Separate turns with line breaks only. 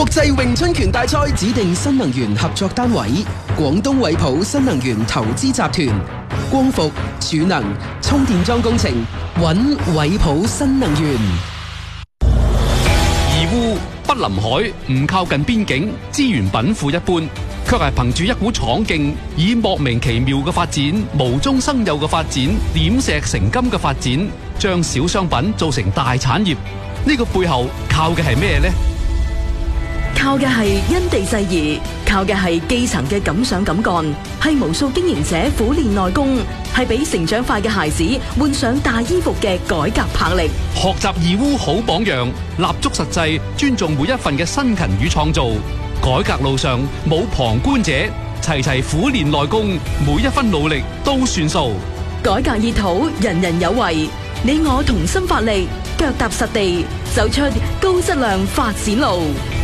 國際詠春拳大賽指定新能源合作單位：廣東惠普新能源投資集團。光伏、儲能、充電樁工程，揾惠普新能源。
義烏不臨海，唔靠近邊境，資源稟賦一般，卻係憑住一股闖勁，以莫名其妙嘅發展、無中生有嘅發展、點石成金嘅發展，將小商品做成大產業。呢個背後靠嘅係咩呢？
靠嘅係因地制宜，靠嘅係基層嘅敢想敢幹，係無數經營者苦練內功，係俾成長快嘅孩子換上大衣服嘅改革魄力。
學習義烏好榜樣，立足實際，尊重每一份嘅辛勤與創造。改革路上冇旁觀者，齊齊苦練內功，每一分努力都算數。
改革熱土，人人有為，你我同心發力，腳踏實地，走出高質量發展路。